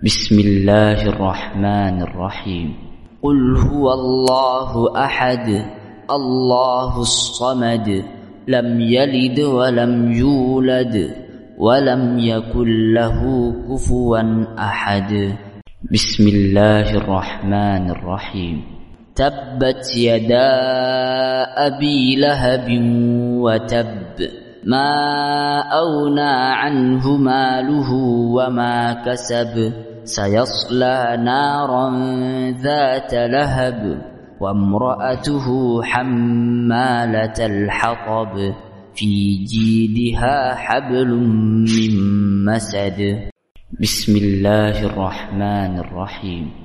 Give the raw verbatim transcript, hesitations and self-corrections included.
بسم الله الرحمن الرحيم. قل هو الله أحد الله الصمد لم يلد ولم يولد ولم يكن له كفوا أحد. بسم الله الرحمن الرحيم. تبت يدا أبي لهب وتب ما أغنى عنه ماله وما كسب سيصلى نارا ذات لهب وامرأته حمالة الحطب في جيدها حبل من مسد. بسم الله الرحمن الرحيم.